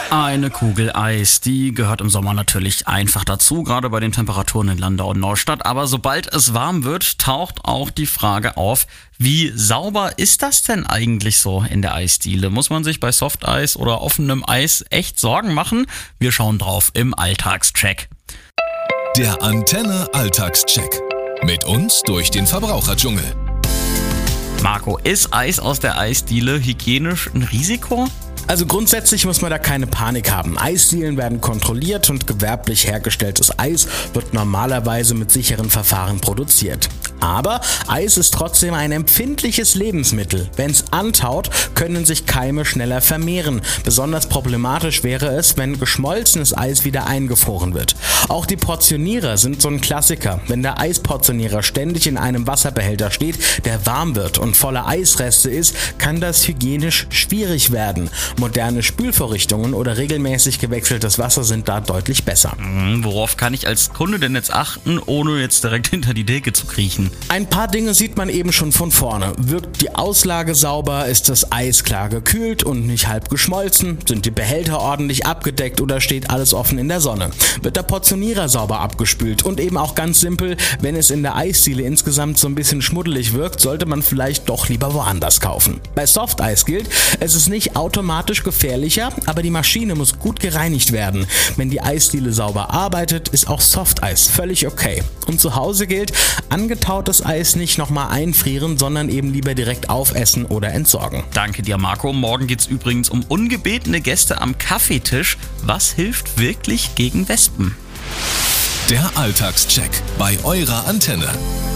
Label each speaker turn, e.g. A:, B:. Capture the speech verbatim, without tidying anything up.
A: Eine Kugel Eis, die gehört im Sommer natürlich einfach dazu, gerade bei den Temperaturen in Landau und Neustadt. Aber sobald es warm wird, taucht auch die Frage auf, wie sauber ist das denn eigentlich so in der Eisdiele? Muss man sich bei Softeis oder offenem Eis echt Sorgen machen? Wir schauen drauf im Alltagscheck.
B: Der Antenne Alltagscheck. Mit uns durch den Verbraucherdschungel.
A: Marco, ist Eis aus der Eisdiele hygienisch ein Risiko?
C: Also grundsätzlich muss man da keine Panik haben. Eisdielen werden kontrolliert und gewerblich hergestelltes Eis wird normalerweise mit sicheren Verfahren produziert. Aber Eis ist trotzdem ein empfindliches Lebensmittel. Wenn es antaut, können sich Keime schneller vermehren. Besonders problematisch wäre es, wenn geschmolzenes Eis wieder eingefroren wird. Auch die Portionierer sind so ein Klassiker. Wenn der Eisportionierer ständig in einem Wasserbehälter steht, der warm wird und voller Eisreste ist, kann das hygienisch schwierig werden. Moderne Spülvorrichtungen oder regelmäßig gewechseltes Wasser sind da deutlich besser.
A: Worauf kann ich als Kunde denn jetzt achten, ohne jetzt direkt hinter die Theke zu kriechen?
C: Ein paar Dinge sieht man eben schon von vorne. Wirkt die Auslage sauber? Ist das Eis klar gekühlt und nicht halb geschmolzen? Sind die Behälter ordentlich abgedeckt oder steht alles offen in der Sonne? Wird der Portionierer sauber abgespült? Und eben auch ganz simpel, wenn es in der Eisdiele insgesamt so ein bisschen schmuddelig wirkt, sollte man vielleicht doch lieber woanders kaufen. Bei Softeis gilt, es ist nicht automatisch gefährlicher, aber die Maschine muss gut gereinigt werden. Wenn die Eisdiele sauber arbeitet, ist auch Softeis völlig okay. Und zu Hause gilt, angetautes Eis nicht nochmal einfrieren, sondern eben lieber direkt aufessen oder entsorgen.
A: Danke dir, Marco. Morgen geht's übrigens um ungebetene Gäste am Kaffeetisch. Was hilft wirklich gegen Wespen?
B: Der Alltagscheck bei eurer Antenne.